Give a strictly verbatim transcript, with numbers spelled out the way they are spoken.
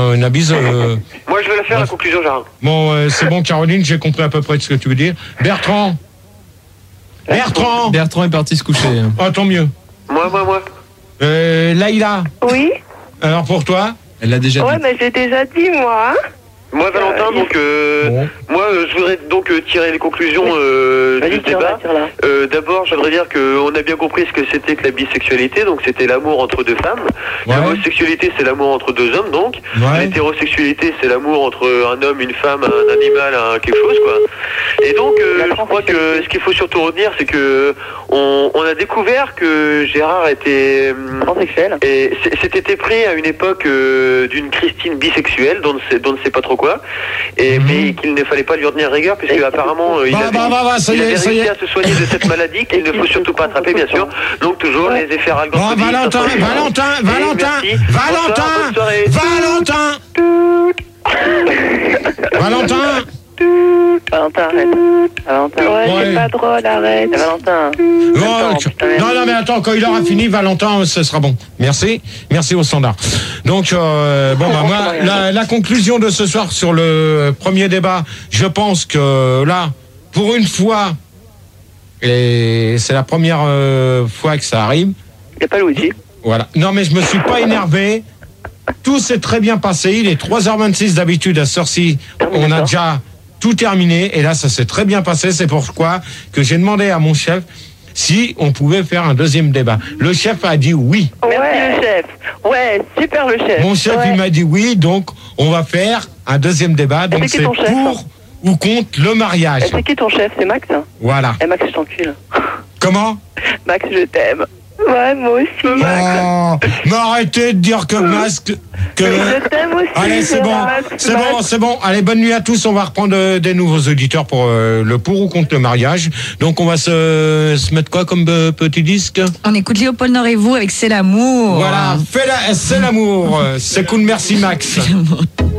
Nabise. Euh... Moi, je vais la faire, ouais. La conclusion, Gérard. Bon, euh, c'est bon, Caroline, j'ai compris à peu près ce que tu veux dire. Bertrand Bertrand Bertrand est parti se coucher. Oh, tant mieux. Moi, moi, moi. Euh, Laïla. Oui. Alors, pour toi? Elle l'a déjà ouais, dit. Ouais, mais j'ai déjà dit, moi. Moi, Valentin, donc, euh, bon. moi, euh, je voudrais donc euh, tirer les conclusions euh, du débat. Euh, D'abord, je voudrais dire qu'on a bien compris ce que c'était que la bisexualité, donc c'était l'amour entre deux femmes. Ouais. L'homosexualité, c'est l'amour entre deux hommes, donc. Ouais. L'hétérosexualité, c'est l'amour entre un homme, une femme, un animal, un quelque chose, quoi. Et donc, euh, je crois que ce qu'il faut surtout retenir, c'est que on, on a découvert que Gérard était transsexuel. Et c'était pris à une époque euh, d'une Christine bisexuelle, dont on ne sait pas trop quoi, et, mmh. mais qu'il ne fallait pas lui retenir rigueur, puisque apparemment euh, il, bah, avait, bah, bah, bah, ça il avait est, réussi à se soigner de cette maladie qu'il ne faut surtout pas attraper, bien sûr. Donc toujours les effets ralgants. Bon, Valentin, Valentin, Valentin, Valentin, Valentin, Valentin. Valentin, arrête. Valentin. Ouais, ouais. C'est pas drôle, arrête. Valentin. Non, attends, non, non, mais attends, quand il aura fini, Valentin, ce sera bon. Merci. Merci au standard. Donc, euh, bon, bah, moi, la, la conclusion de ce soir sur le premier débat, je pense que là, pour une fois, et c'est la première euh, fois que ça arrive. Il n'y a pas Luigi. Voilà. Non, mais je me suis pas énervé. Tout s'est très bien passé. Il est trois heures vingt-six d'habitude à Sorcy. On a déjà tout terminé, et là ça s'est très bien passé. C'est pourquoi que j'ai demandé à mon chef si on pouvait faire un deuxième débat. Le chef a dit oui. Merci ouais. Le chef. Ouais, super le chef. Mon chef ouais. il m'a dit oui, donc on va faire un deuxième débat. Donc c'est pour chef, ou contre le mariage. C'est qui ton chef? C'est Max. Voilà. Et Max, je t'encule. Comment? Max, je t'aime. Ouais, moi aussi. Oh, mais arrêtez de dire que masque. Que... Je t'aime aussi. Allez, c'est bon, c'est bon, c'est bon. Allez, bonne nuit à tous. On va reprendre euh, des nouveaux auditeurs pour euh, le pour ou contre le mariage. Donc, on va se, se mettre quoi comme euh, petit disque? On écoute Léopold Nord et vous avec C'est l'amour. Voilà, fais la, c'est l'amour. C'est cool, merci Max.